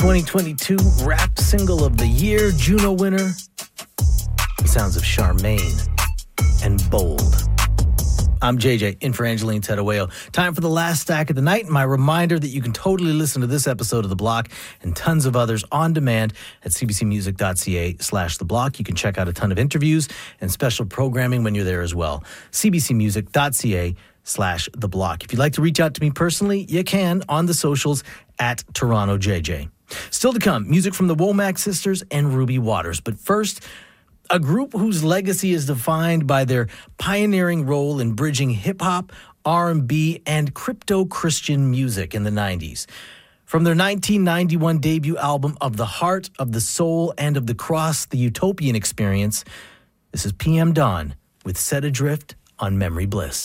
2022 rap single of the year, Juno winner, the sounds of Charmaine and Bold. I'm JJ, in for Angeline Tedawayo. Time for the last stack of the night. My reminder that you can totally listen to this episode of The Block and tons of others on demand at cbcmusic.ca/The Block. You can check out a ton of interviews and special programming when you're there as well. cbcmusic.ca/The Block. If you'd like to reach out to me personally, you can on the socials at Toronto JJ. Still to come, music from the Womack Sisters and Ruby Waters. But first, a group whose legacy is defined by their pioneering role in bridging hip-hop, R&B, and crypto-Christian music in the 90s. From their 1991 debut album Of the Heart, of the Soul, and of the Cross, The Utopian Experience, this is PM Dawn with Set Adrift on Memory Bliss.